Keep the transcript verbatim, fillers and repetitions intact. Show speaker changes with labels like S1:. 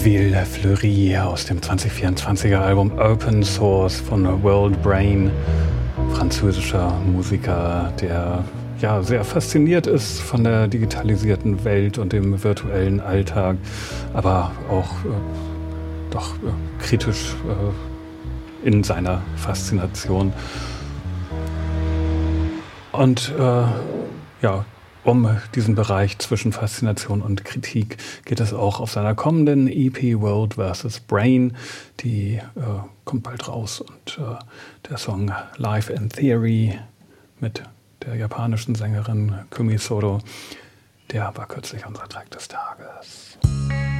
S1: Ville Fleury aus dem zwanzig vierundzwanziger Album Open Source von World Brain, französischer Musiker, der ja sehr fasziniert ist von der digitalisierten Welt und dem virtuellen Alltag, aber auch äh, doch äh, kritisch äh, in seiner Faszination. Und äh, ja, um diesen Bereich zwischen Faszination und Kritik geht es auch auf seiner kommenden E P World versus. Brain. Die äh, kommt bald raus. Und äh, der Song Life in Theory mit der japanischen Sängerin Kumi Soto, der war kürzlich unser Track des Tages.